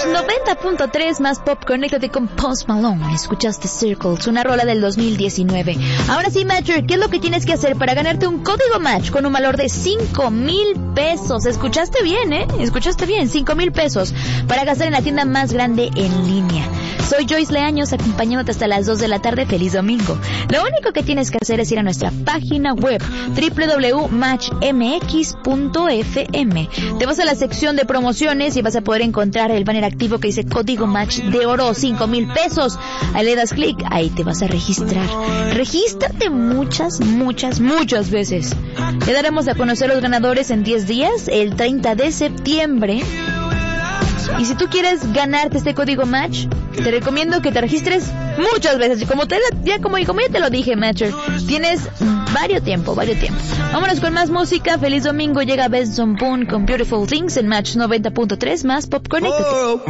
Match 90.3 más Pop, conéctate con Post Malone. Escuchaste Circles, una rola del 2019. Ahora sí, Matcher, ¿qué es lo que tienes que hacer para ganarte un código Match con un valor de 5,000 pesos? Escuchaste bien, Escuchaste bien, 5,000 pesos para gastar en la tienda más grande en línea. Soy Joyce Leaños, acompañándote hasta las 2 de la tarde. Feliz domingo. Lo único que tienes que hacer es ir a nuestra página web www.matchmx.fm. Te vas a la sección de promociones y vas a poder encontrar el banner activo que dice Código Match de Oro, 5,000 pesos. Ahí le das clic, ahí te vas a registrar. Regístrate muchas veces. Te daremos a conocer los ganadores en 10 días, el 30 de septiembre. Y si tú quieres ganarte este código Match, te recomiendo que te registres muchas veces. Como ya te lo dije, Matcher, tienes varios tiempo. Vámonos con más música. Feliz domingo. Llega Benson Boone con Beautiful Things en Match 90.3 más Pop. Conéctate.